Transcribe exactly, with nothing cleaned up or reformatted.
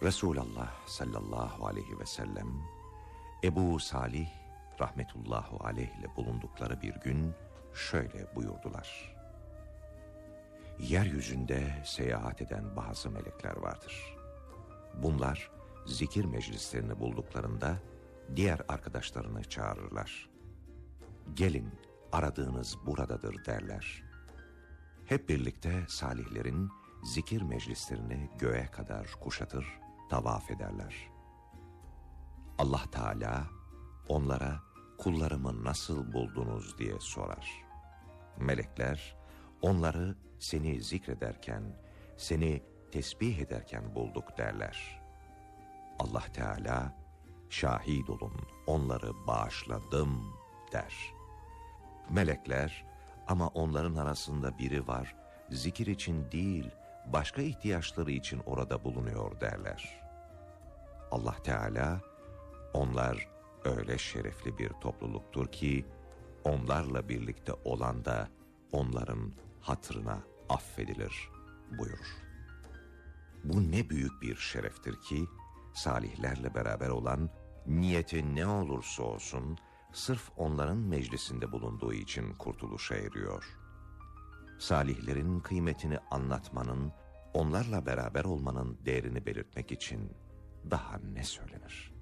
Resulullah sallallahu aleyhi ve sellem Ebu Salih rahmetullahu aleyh ile bulundukları bir gün şöyle buyurdular: Yeryüzünde seyahat eden bazı melekler vardır. Bunlar zikir meclislerini bulduklarında diğer arkadaşlarını çağırırlar. Gelin, aradığınız buradadır derler. Hep birlikte salihlerin zikir meclislerini göğe kadar kuşatır, tavaf ederler. Allah Teala onlara kullarımı nasıl buldunuz diye sorar. Melekler onları seni zikrederken, seni tesbih ederken bulduk derler. Allah Teala şahit olun onları bağışladım der. Melekler ama onların arasında biri var, zikir için değil başka ihtiyaçları için orada bulunuyor derler. Allah Teala onlar öyle şerefli bir topluluktur ki onlarla birlikte olan da onların hatırına affedilir buyurur. Bu ne büyük bir şereftir ki salihlerle beraber olan, niyeti ne olursa olsun sırf onların meclisinde bulunduğu için kurtuluşa eriyor. Salihlerin kıymetini anlatmanın, onlarla beraber olmanın değerini belirtmek için daha ne söylenir?